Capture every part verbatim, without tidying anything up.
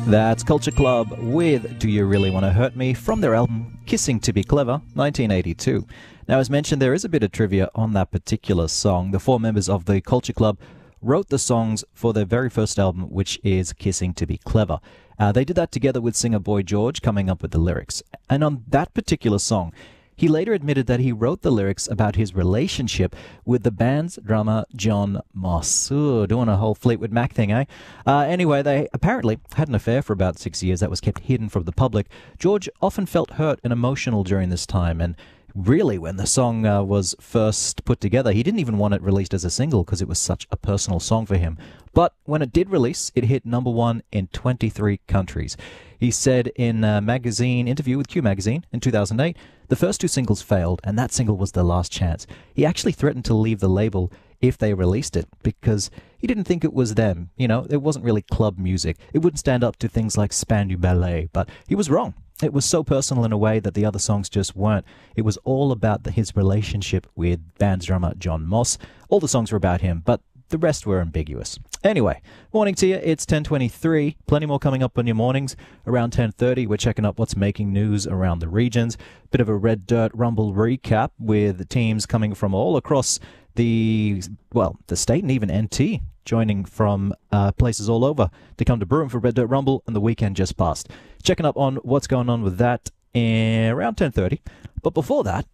That's Culture Club with Do You Really Want to Hurt Me from their album Kissing to Be Clever, nineteen eighty-two. Now, as mentioned, there is a bit of trivia on that particular song. The four members of the Culture Club wrote the songs for their very first album, which is Kissing to Be Clever. Uh, they did that together with singer Boy George, coming up with the lyrics. And on that particular song, he later admitted that he wrote the lyrics about his relationship with the band's drummer, John Moss. Ooh, doing a whole Fleetwood Mac thing, eh? Uh, anyway, they apparently had an affair for about six years that was kept hidden from the public. George often felt hurt and emotional during this time, and really, when the song uh, was first put together, he didn't even want it released as a single because it was such a personal song for him. But when it did release, it hit number one in twenty-three countries. He said in a magazine interview with Q Magazine in two thousand eight, the first two singles failed, and that single was their last chance. He actually threatened to leave the label if they released it because he didn't think it was them. You know, it wasn't really club music. It wouldn't stand up to things like Spandau Ballet, but he was wrong. It was so personal in a way that the other songs just weren't. It was all about the, his relationship with band's drummer John Moss. All the songs were about him, but the rest were ambiguous. Anyway, morning to you. It's ten twenty-three. Plenty more coming up on your mornings. Around ten thirty, we're checking up what's making news around the regions. Bit of a Red Dirt Rumble recap with teams coming from all across the, well, the state and even N T joining from uh, places all over to come to Broome for Red Dirt Rumble, and the weekend just passed. Checking up on what's going on with that in around ten thirty. But before that,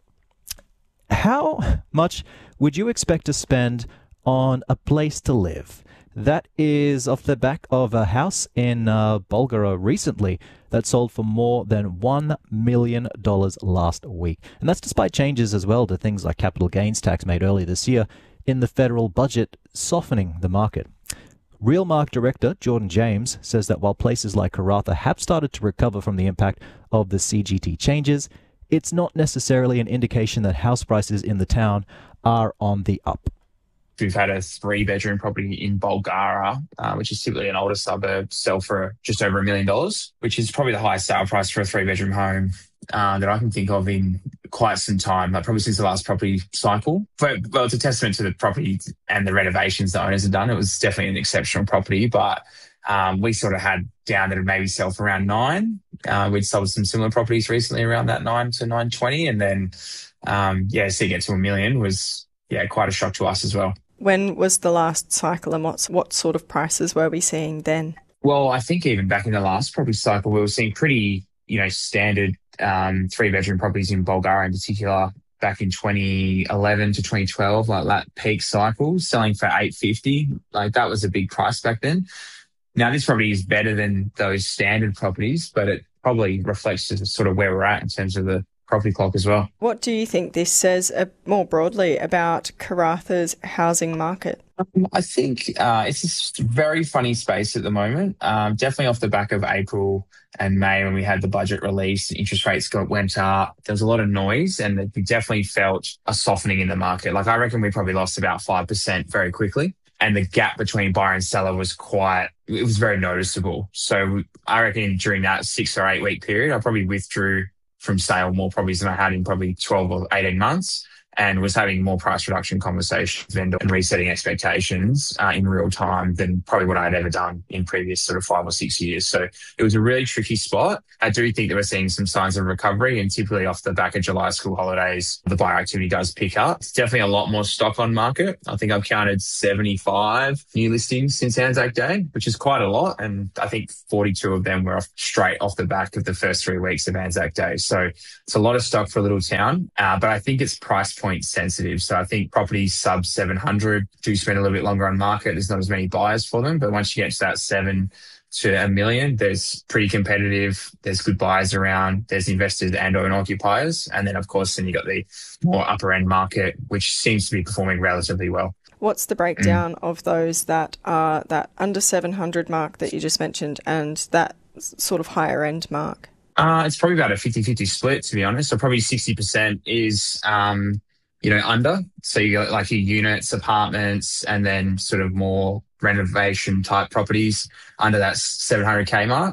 how much would you expect to spend on a place to live? That is off the back of a house in uh, Bulgara recently that sold for more than one million dollars last week. And that's despite changes as well to things like capital gains tax made earlier this year in the federal budget, softening the market. RealMark director Jordan James says that while places like Karratha have started to recover from the impact of the C G T changes, it's not necessarily an indication that house prices in the town are on the up. We've had a three-bedroom property in Bulgara, uh, which is typically an older suburb, sell for just over a million dollars, which is probably the highest sale price for a three-bedroom home uh, that I can think of in quite some time, like probably since the last property cycle. But, well, it's a testament to the property and the renovations the owners have done. It was definitely an exceptional property, but um, we sort of had down that it would maybe sell for around nine. Uh, we'd sold some similar properties recently around that nine to nine twenty, and then um, yeah, to get to a million was yeah quite a shock to us as well. When was the last cycle, and what's, what sort of prices were we seeing then? Well, I think even back in the last property cycle, we were seeing pretty, you know, standard um, three-bedroom properties in Bulgaria in particular back in twenty eleven to twenty twelve, like that peak cycle, selling for eight fifty. Like that was a big price back then. Now, this property is better than those standard properties, but it probably reflects sort of where we're at in terms of the property clock as well. What do you think this says uh, more broadly about Karratha's housing market? Um, I think uh, it's just a very funny space at the moment. Um, definitely off the back of April and May when we had the budget release, interest rates got went up. There was a lot of noise, and we definitely felt a softening in the market. Like I reckon we probably lost about five percent very quickly. And the gap between buyer and seller was quite, it was very noticeable. So I reckon during that six or eight week period, I probably withdrew from sale more properties than I had in probably twelve or eighteen months, and was having more price reduction conversations vendor and resetting expectations uh, in real time than probably what I'd ever done in previous sort of five or six years. So it was a really tricky spot. I do think that we're seeing some signs of recovery, and typically off the back of July school holidays, the buyer activity does pick up. It's definitely a lot more stock on market. I think I've counted seventy-five new listings since Anzac Day, which is quite a lot. And I think forty-two of them were off, straight off the back of the first three weeks of Anzac Day. So it's a lot of stock for a little town, uh, but I think it's price point sensitive. So I think properties sub seven hundred do spend a little bit longer on market. There's not as many buyers for them, but once you get to that seven to a million, there's pretty competitive. There's good buyers around. There's investors and owner occupiers. And then of course, then you got the more upper end market, which seems to be performing relatively well. What's the breakdown mm. of those that are that under seven hundred mark that you just mentioned and that sort of higher end mark? Uh, it's probably about a fifty-fifty split, to be honest. So probably sixty percent is, um, you know, under. So you got like your units, apartments, and then sort of more renovation type properties under that seven hundred K mark.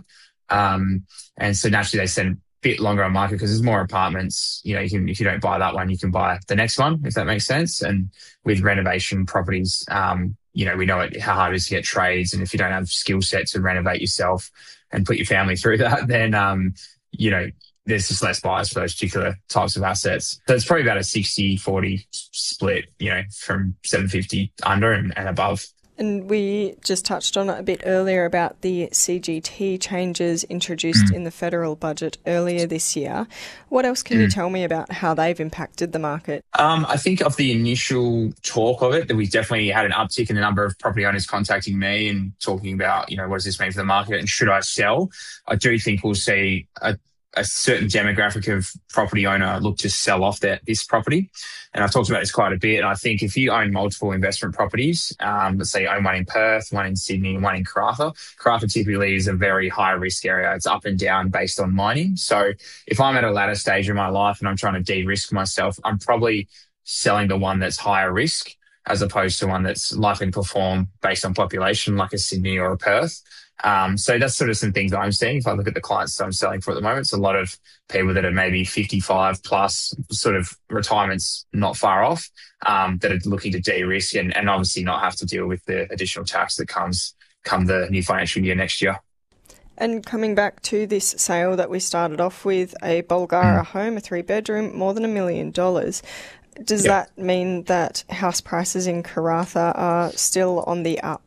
Um, and so naturally they spend a bit longer on market because there's more apartments. You know, you can, if you don't buy that one, you can buy the next one, if that makes sense. And with renovation properties, um, you know, we know it, how hard it is to get trades. And if you don't have skill sets to renovate yourself and put your family through that, then, um, you know, there's just less buyers for those particular types of assets. So it's probably about a sixty forty split, you know, from seven fifty under and, and above. And we just touched on it a bit earlier about the C G T changes introduced mm. in the federal budget earlier this year. What else can mm. you tell me about how they've impacted the market? Um, I think of the initial talk of it, that we definitely had an uptick in the number of property owners contacting me and talking about, you know, what does this mean for the market and should I sell? I do think we'll see a a certain demographic of property owner look to sell off their, this property. And I've talked about this quite a bit. And I think if you own multiple investment properties, um, let's say you own one in Perth, one in Sydney, and one in Karratha, Karratha typically is a very high risk area. It's up and down based on mining. So if I'm at a latter stage of my life and I'm trying to de-risk myself, I'm probably selling the one that's higher risk as opposed to one that's likely to perform based on population like a Sydney or a Perth. Um, so that's sort of some things I'm seeing. If I look at the clients that I'm selling for at the moment, it's a lot of people that are maybe fifty-five plus, sort of retirement's not far off, um, that are looking to de-risk and, and obviously not have to deal with the additional tax that comes come the new financial year next year. And coming back to this sale that we started off with, a Bulgara mm. home, a three-bedroom, more than a million dollars. Does yep. that mean that house prices in Karratha are still on the up?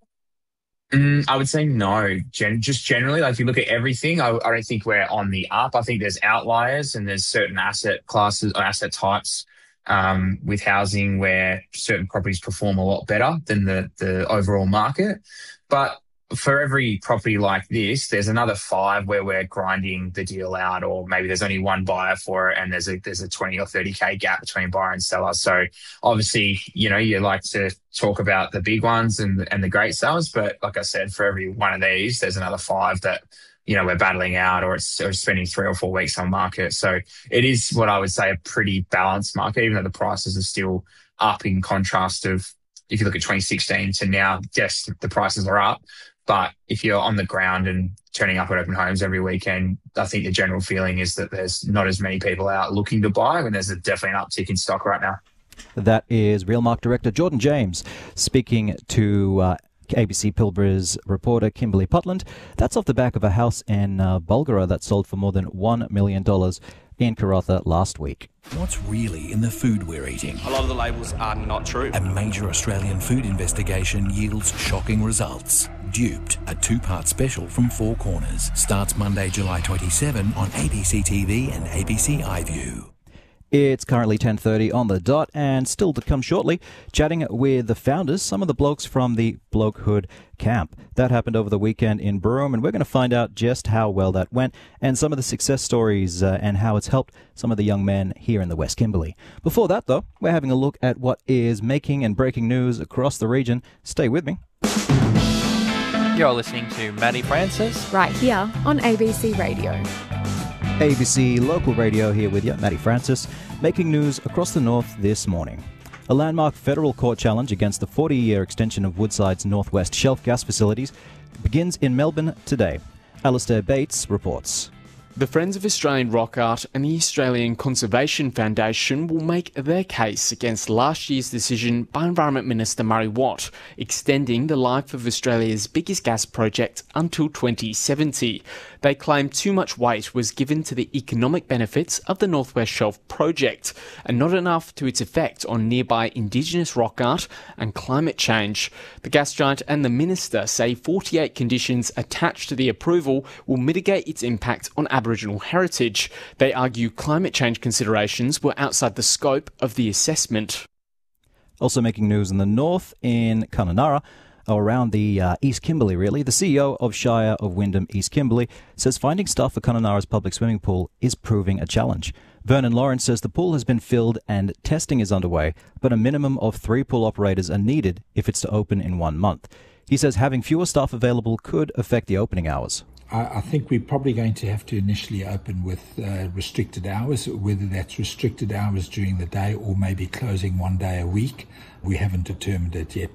Mm, I would say no. Gen- just generally, like if you look at everything, I, I don't think we're on the up. I think there's outliers and there's certain asset classes or asset types um, with housing where certain properties perform a lot better than the, the overall market. But for every property like this, there's another five where we're grinding the deal out, or maybe there's only one buyer for it and there's a there's a twenty or thirty K gap between buyer and seller. So obviously, you know, you like to talk about the big ones and and the great sales, but like I said, for every one of these, there's another five that, you know, we're battling out or it's or spending three or four weeks on market. So it is what I would say a pretty balanced market, even though the prices are still up in contrast of, if you look at twenty sixteen to now, yes, the prices are up. But if you're on the ground and turning up at open homes every weekend, I think the general feeling is that there's not as many people out looking to buy, and there's a, definitely an uptick in stock right now. That is RealMark Director Jordan James speaking to uh, A B C Pilbara's reporter Kimberly Putland. That's off the back of a house in uh, Bulgara that sold for more than one million dollars in Karratha last week. What's really in the food we're eating? A lot of the labels are not true. A major Australian food investigation yields shocking results. Duped, a two-part special from Four Corners, starts Monday, July twenty-seventh on A B C T V and A B C iView. It's currently ten thirty on the dot, and still to come shortly, chatting with the founders, some of the blokes from the Blokehood camp. That happened over the weekend in Broome, and we're going to find out just how well that went and some of the success stories uh, and how it's helped some of the young men here in the West Kimberley. Before that, though, we're having a look at what is making and breaking news across the region. Stay with me. You're listening to Maddie Francis. Right here on A B C Radio. A B C Local Radio here with you, Maddie Francis, making news across the north this morning. A landmark federal court challenge against the forty-year extension of Woodside's Northwest Shelf gas facilities begins in Melbourne today. Alistair Bates reports. The Friends of Australian Rock Art and the Australian Conservation Foundation will make their case against last year's decision by Environment Minister Murray Watt, extending the life of Australia's biggest gas project until twenty seventy. They claim too much weight was given to the economic benefits of the Northwest Shelf project, and not enough to its effect on nearby Indigenous rock art and climate change. The gas giant and the minister say forty-eight conditions attached to the approval will mitigate its impact on Aboriginal heritage. They argue climate change considerations were outside the scope of the assessment. Also making news in the north, in Kununurra, or around the uh, East Kimberley really, the C E O of Shire of Wyndham East Kimberley says finding staff for Kununurra's public swimming pool is proving a challenge. Vernon Lawrence says the pool has been filled and testing is underway, but a minimum of three pool operators are needed if it's to open in one month. He says having fewer staff available could affect the opening hours. I think we're probably going to have to initially open with uh, restricted hours, whether that's restricted hours during the day or maybe closing one day a week. We haven't determined it yet.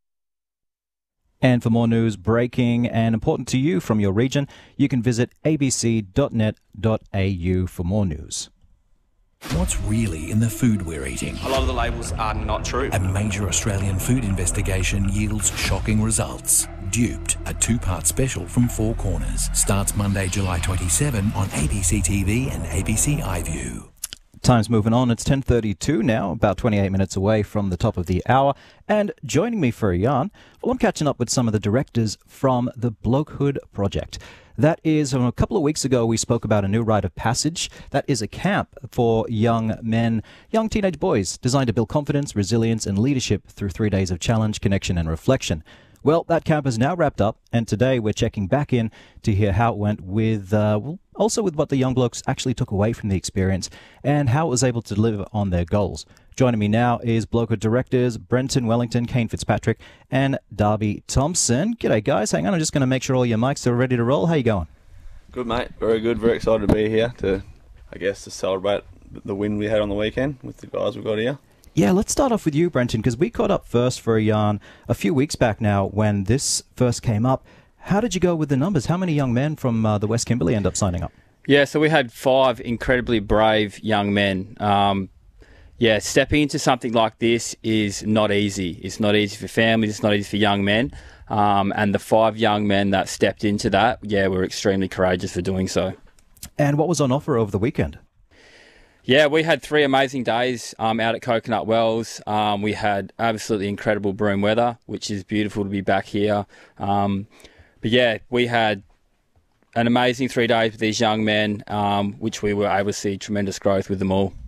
And for more news breaking and important to you from your region, you can visit a b c dot net dot a u for more news. What's really in the food we're eating? A lot of the labels are not true. A major Australian food investigation yields shocking results. Duped, a two-part special from Four Corners, starts Monday, July twenty-seventh on A B C T V and A B C iView. Time's moving on. It's ten thirty-two now, about twenty-eight minutes away from the top of the hour. And joining me for a yarn, well, I'm catching up with some of the directors from the Blokehood Project. That is, um, a couple of weeks ago, we spoke about a new rite of passage. That is a camp for young men, young teenage boys, designed to build confidence, resilience, and leadership through three days of challenge, connection, and reflection. Well, that camp is now wrapped up, and today we're checking back in to hear how it went with, uh, well, also with what the young blokes actually took away from the experience and how it was able to deliver on their goals. Joining me now is Blokehood directors Brenton Wellington, Kane Fitzpatrick, and Darby Thompson. G'day, guys. Hang on, I'm just going to make sure all your mics are ready to roll. How you going? Good, mate. Very good. Very excited to be here to, I guess, to celebrate the win we had on the weekend with the guys we've got here. Yeah, let's start off with you, Brenton, because we caught up first for a yarn a few weeks back now when this first came up. How did you go with the numbers? How many young men from uh, the West Kimberley end up signing up? Yeah, so we had five incredibly brave young men. Um, yeah, stepping into something like this is not easy. It's not easy for families. It's not easy for young men. Um, and the five young men that stepped into that, yeah, were extremely courageous for doing so. And what was on offer over the weekend? Yeah, we had three amazing days um, out at Coconut Wells. Um, we had absolutely incredible Broome weather, which is beautiful to be back here. Um, but yeah, we had an amazing three days with these young men, um, which we were able to see tremendous growth with them all.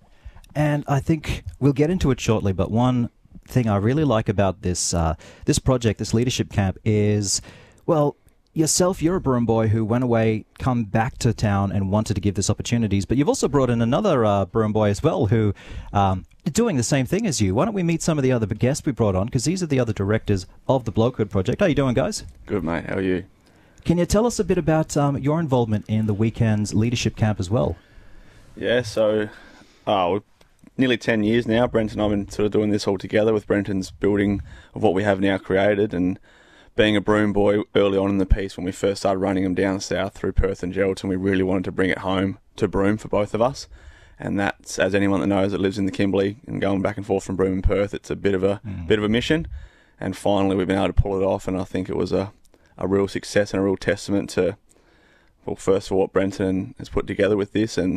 And I think we'll get into it shortly, but one thing I really like about this uh, this project, this leadership camp, is, well, yourself, you're a Broome boy who went away, come back to town and wanted to give this opportunities, but you've also brought in another uh, Broome boy as well who um, are doing the same thing as you. Why don't we meet some of the other guests we brought on, because these are the other directors of the Blokehood Project. How you doing, guys? Good, mate. How are you? Can you tell us a bit about um, your involvement in the weekend's leadership camp as well? Yeah, so oh, nearly ten years now, Brenton and I have been sort of doing this all together with Brenton's building of what we have now created, and being a Broome boy early on in the piece when we first started running them down south through Perth and Geraldton, we really wanted to bring it home to Broome for both of us. And that's, as anyone that knows that lives in the Kimberley and going back and forth from Broome and Perth, it's a bit of a mm. bit of a mission. And finally we've been able to pull it off, and I think it was a, a real success and a real testament to, well, first of all, what Brenton has put together with this, and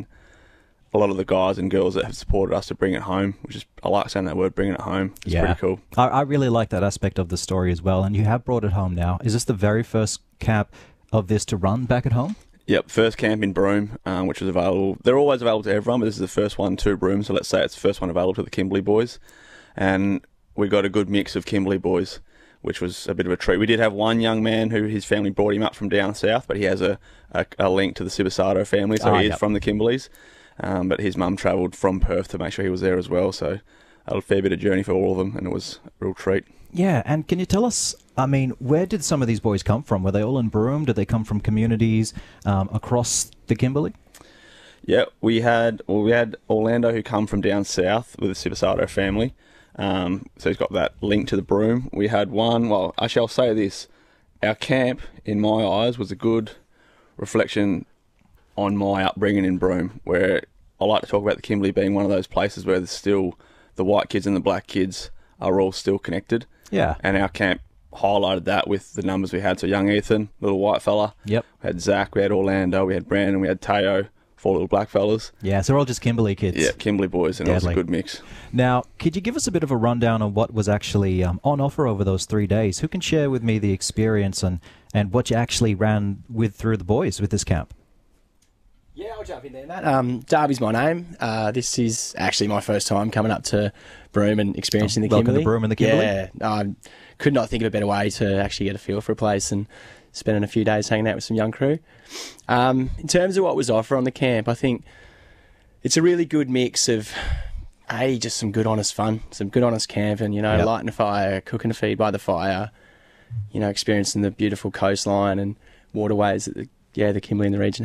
a lot of the guys and girls that have supported us to bring it home, which is, I like saying that word, bringing it home. It's yeah. pretty cool. I, I really like that aspect of the story as well, and you have brought it home now. Is this the very first camp of this to run back at home? Yep, first camp in Broome, um, which was available. They're always available to everyone, but this is the first one to Broome, so let's say it's the first one available to the Kimberley boys. And we got a good mix of Kimberley boys, which was a bit of a treat. We did have one young man who his family brought him up from down south, but he has a, a, a link to the Civisato family, so oh, he is yep. from the Kimberleys. Um, but his mum travelled from Perth to make sure he was there as well, so a fair bit of journey for all of them, and it was a real treat. Yeah, and can you tell us, I mean, where did some of these boys come from? Were they all in Broome? Did they come from communities um, across the Kimberley? Yeah, we had well, we had Orlando who come from down south with the Civisato family, um, so he's got that link to the Broome. We had one, well, I shall say this, our camp, in my eyes, was a good reflection on my upbringing in Broome, where I like to talk about the Kimberley being one of those places where there's still the white kids and the black kids are all still connected. Yeah. And our camp highlighted that with the numbers we had. So young Ethan, little white fella. Yep. We had Zach, we had Orlando, we had Brandon, we had Teo, four little black fellas. Yeah, so they're all just Kimberley kids. Yeah, Kimberley boys, and Deadly. It was a good mix. Now, could you give us a bit of a rundown on what was actually um, on offer over those three days? Who can share with me the experience and, and what you actually ran with through the boys with this camp? Yeah, I'll jump in there, Matt. Um, Darby's my name. Uh, this is actually my first time coming up to Broome and experiencing oh, the Kimberley. Welcome to Broome and the Kimberley. Yeah, I could not think of a better way to actually get a feel for a place and spending a few days hanging out with some young crew. Um, in terms of what was offered on the camp, I think it's a really good mix of, A, just some good honest fun, some good honest camping, you know, yep. lighting a fire, cooking a feed by the fire, you know, experiencing the beautiful coastline and waterways that the, yeah, the Kimberley and the region